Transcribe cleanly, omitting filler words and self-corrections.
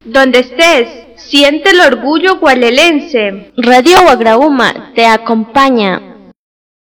Donde estés, siente el orgullo gualelense. Radio Guagrauma te acompaña.